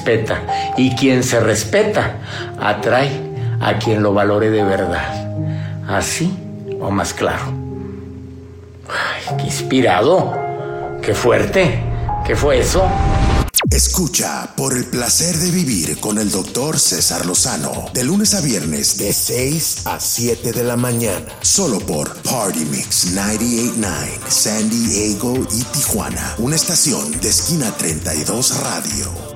respeta, y quien se respeta atrae a quien lo valore de verdad. ¿Así o más claro? Ay, qué inspirado, qué fuerte, ¿qué fue eso? Escucha Por el placer de vivir con el Dr. César Lozano, de lunes a viernes de 6 a 7 de la mañana, solo por Party Mix 98.9, San Diego y Tijuana, una estación de Esquina 32 Radio.